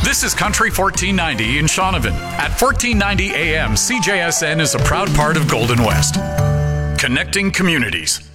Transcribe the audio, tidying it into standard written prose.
This is Country 1490 in Shaunavon. At 1490 AM, CJSN is a proud part of Golden West. Connecting communities.